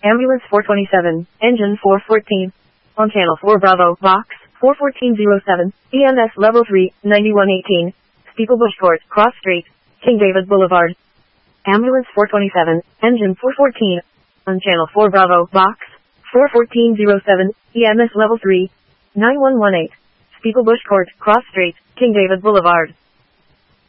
Ambulance 427, Engine 414. On Channel 4 Bravo, Box 41407, EMS Level 3, 9118. Steeplebush Court, Cross Street, King David Boulevard. Ambulance 427, Engine 414. On Channel 4 Bravo, Box 41407, EMS Level 3, 9118. Steeplebush Court, Cross Street, King David Boulevard.